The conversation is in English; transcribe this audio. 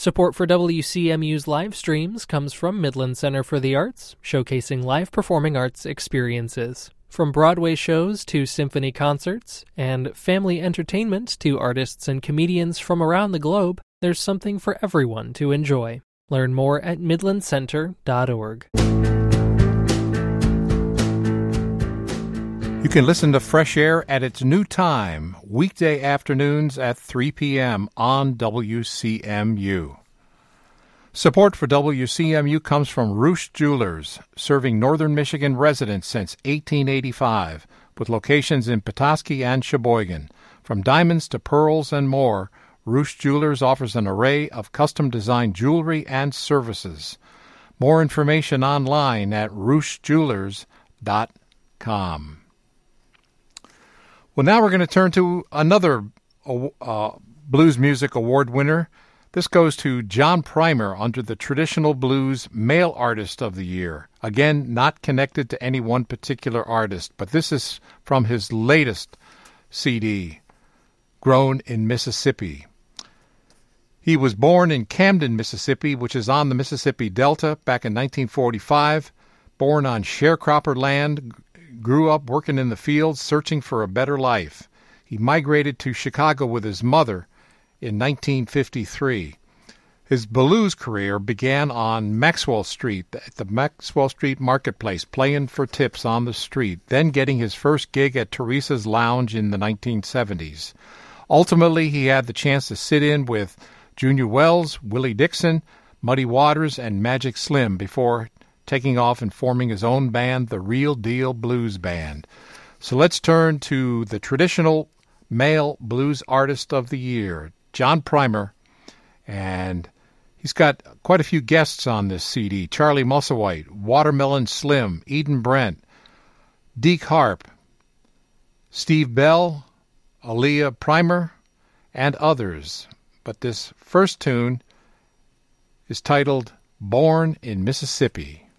Support for WCMU's live streams comes from Midland Center for the Arts, showcasing live performing arts experiences. From Broadway shows to symphony concerts, and family entertainment to artists and comedians from around the globe, there's something for everyone to enjoy. Learn more at midlandcenter.org. You can listen to Fresh Air at its new time, weekday afternoons at 3 p.m. on WCMU. Support for WCMU comes from Roosh Jewelers, serving northern Michigan residents since 1885, with locations in Petoskey and Sheboygan. From diamonds to pearls and more, Roosh Jewelers offers an array of custom-designed jewelry and services. More information online at rooshjewelers.com. Well, now we're going to turn to another Blues Music Award winner. This goes to John Primer under the Traditional Blues Male Artist of the Year. Again, not connected to any one particular artist, but this is from his latest CD, Grown in Mississippi. He was born in Camden, Mississippi, which is on the Mississippi Delta, back in 1945. Born on sharecropper land, grew up working in the fields, searching for a better life. He migrated to Chicago with his mother in 1953. His blues career began on Maxwell Street, at the Maxwell Street Marketplace, playing for tips on the street, then getting his first gig at Teresa's Lounge in the 1970s. Ultimately, he had the chance to sit in with Junior Wells, Willie Dixon, Muddy Waters, and Magic Slim before taking off and forming his own band, the Real Deal Blues Band. So let's turn to the Traditional Male Blues Artist of the Year, John Primer, and he's got quite a few guests on this CD. Charlie Musselwhite, Watermelon Slim, Eden Brent, Deke Harp, Steve Bell, Aaliyah Primer, and others. But this first tune is titled Born in Mississippi.